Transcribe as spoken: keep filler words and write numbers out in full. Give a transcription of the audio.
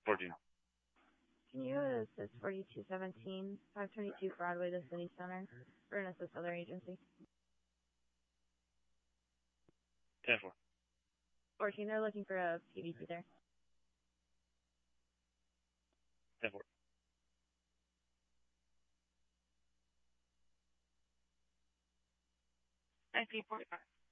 fourteen. Can you assist forty-two seventeen, five twenty-two Broadway, the City Center, for an assist other agency? ten four. fourteen, they're looking for a P V T there. ten four. nineteen forty-five.